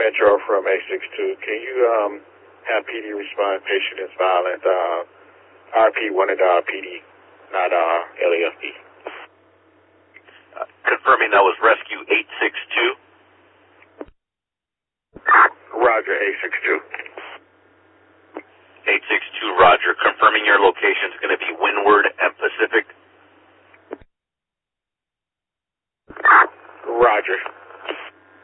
Metro from A62. Can you have PD respond? Patient is violent. RP wanted PD, not LAFD. Confirming that was Rescue 862. Roger, 862.